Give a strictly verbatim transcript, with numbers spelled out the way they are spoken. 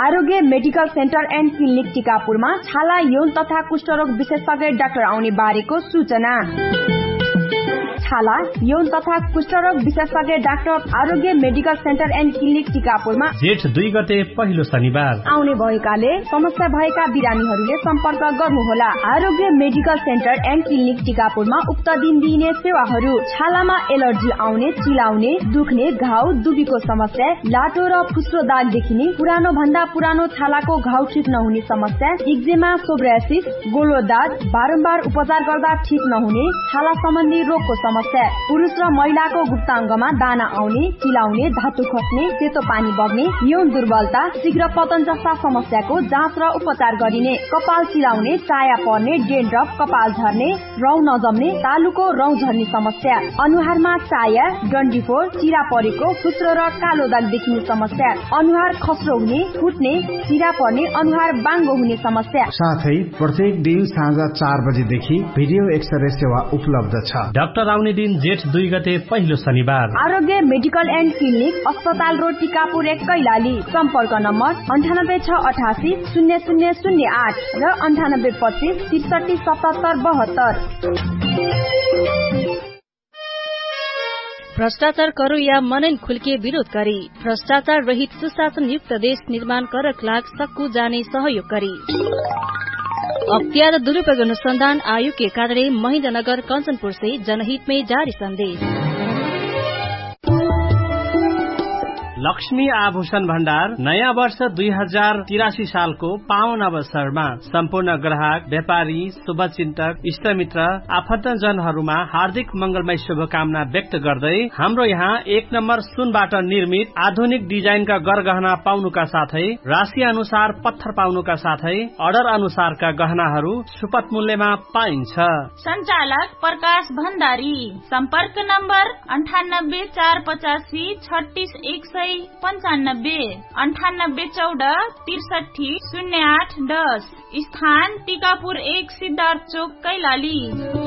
Aarogya medical centre and clinic टिकापुरमा छाला यौन तथा कुष्ठरोग विशेषज्ञ डाक्टर आउने बारेको सूचना। छाला यौन तथा कुष्ठरोग विशेषज्ञ doctor Aarogya medical centre and clinic टिकापुरमा जेठ दुई गते पहिलो शनिबार आउने भएकाले समस्या भएका बिरामीहरूले सम्पर्क गर्नुहोला। आरोग्य मेडिकल सेन्टर एन्ड क्लिनिक टिकापुरमा उक्त दिन दिइने सेवाहरू छालामा एलर्जी आउने, चिलाउने, दुख्ने, घाउ, दुबीको समस्या, लाटो र फुस्रो दाग देखिने, पुरानो भन्दा पुरानो छालाको घाउ ठिक नहुने समस्या, एक्जेमा, सोब्रासिस, गोलो दाग, बारम्बार उपचार गर्दा ठिक नहुने, छाला सम्बन्धी रोगको समस्या, पुरुष र महिलाको गुप्ताङ्गमा दाना आउने, चिलाउने, धातु खस्ने, सेतो पानी बग्ने, यौन दुर्बलता, शीघ्र पतन जस्ता समस्याको जाँच र उपचार गरिने, कपाल चिलाउने, चाया पर्ने, डेन्ड्रफ, कपाल झर्ने, रौँ नजम्ने, तालुको रौँ झर्ने समस्या, अनुहारमा चाया, डन्डीफोर, चिरा परेको, फुस्रो र कालो दाग देखिने समस्या, अनुहार खस्रो हुने, फुट्ने, चिरा पर्ने, अनुहार बाङ्गो हुने समस्या। साथै प्रत्येक दिन साँझ चार बजेदेखि भिडियो एक्सरे सेवा उपलब्ध छ। डाक्टर आउने दिन जेठ दुई गते पहिलो शनिबार। आरोग्य मेडिकल एन्ड क्लिनिक, अस्पताल रोड, टिकापुर एक, कैलाली। सम्पर्क नम्बर अन्ठानब्बे छ अठासी शून्य शून्य शून्य आठ र अन्ठानब्बे पच्चिस त्रिसठी सतहत्तर बहत्तर। भ्रष्टाचार करो या मनन खुल्के विरोध गरी भ्रष्टाचार रहित सुशासन युक्त देश निर्माण करक लाग सक्कु जाने सहयोग गरी अख्तियार दुरुपयोग अनुसंधान आयोग के कार्यालय महेन्द्रनगर कंचनपुर से जनहित में जारी संदेश। लक्ष्मी आभूषण भण्डार नयाँ वर्ष दुई हजार तिरासी सालको पावन अवसरमा सम्पूर्ण ग्राहक, व्यापारी, शुभचिन्तक, इष्टमित्र, आफन्तजनहरूमा हार्दिक मंगलमय शुभकामना व्यक्त गर्दै हाम्रो यहाँ एक नम्बर सुनबाट निर्मित आधुनिक डिजाइनका गरगहना पाउनुका साथै राशि अनुसार पत्थर पाउनुका साथै अर्डर अनुसारका गहनाहरू सुपथ मूल्यमा पाइन्छ। सञ्चालक प्रकाश भण्डारी। सम्पर्क नम्बर अन्ठानब्बे चार पचासी छत्तीस एक सय पञ्चानब्बे अन्ठानब्बे चौध त्रिसठी शून्य आठ दस। स्थान टिकापुर एक, सिद्धार्थ चोक, कैलाली।